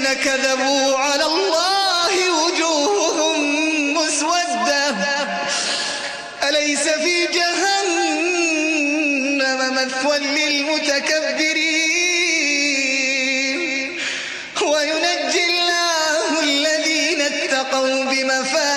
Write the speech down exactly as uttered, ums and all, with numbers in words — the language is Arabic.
الذين كذبوا على الله وجوههم مسودة أليس في جهنم مثوى للمتكبرين وينجي الله الذين اتقوا بمفازة